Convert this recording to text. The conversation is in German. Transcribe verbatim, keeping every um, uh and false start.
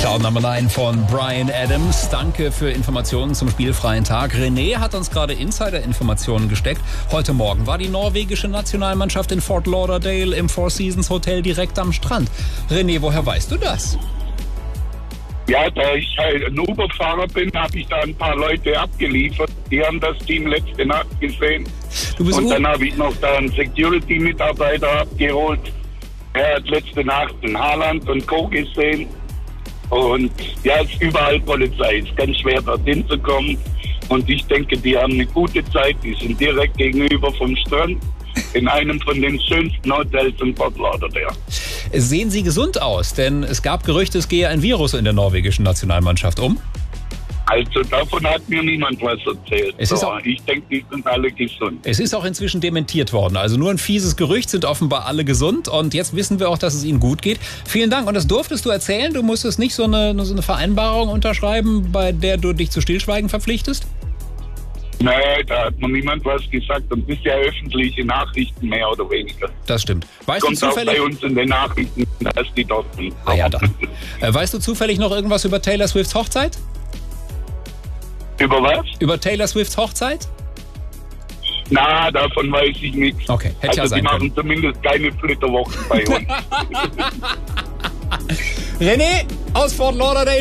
Cloud Number neun von Bryan Adams. Danke für Informationen zum spielfreien Tag. René hat uns gerade Insider-Informationen gesteckt. Heute Morgen war die norwegische Nationalmannschaft in Fort Lauderdale im Four Seasons Hotel direkt am Strand. René, woher weißt du das? Ja, da ich halt ein Uber-Fahrer bin, habe ich da ein paar Leute abgeliefert. Die haben das Team letzte Nacht gesehen. Du bist Und dann habe ich noch da einen Security-Mitarbeiter abgeholt. Er hat letzte Nacht in Haaland und Co. gesehen. Und ja, es ist überall Polizei. Es ist ganz schwer, dorthin zu kommen. Und ich denke, die haben eine gute Zeit. Die sind direkt gegenüber vom Strand in einem von den schönsten Hotels in Fort Lauderdale. Sehen Sie gesund aus? Denn es gab Gerüchte, es gehe ein Virus in der norwegischen Nationalmannschaft um. Also davon hat mir niemand was erzählt. Es ist so, auch, ich denke, die sind alle gesund. Es ist auch inzwischen dementiert worden. Also nur ein fieses Gerücht, sind offenbar alle gesund. Und jetzt wissen wir auch, dass es ihnen gut geht. Vielen Dank. Und das durftest du erzählen? Du musstest nicht so eine, so eine Vereinbarung unterschreiben, bei der du dich zu Stillschweigen verpflichtest? Nein, da hat mir niemand was gesagt. Und das ist ja öffentliche Nachrichten, mehr oder weniger. Das stimmt. Weißt Kommt du zufällig, auch bei uns in den Nachrichten, dass die dort sind. Ah ja, dann. Äh, weißt du zufällig noch irgendwas über Taylor Swifts Hochzeit? Über was? Über Taylor Swifts Hochzeit? Na, davon weiß ich nichts. Okay, hätte ja Also die sein machen können. zumindest keine Flitterwochen bei uns. René aus Fort Lauderdale.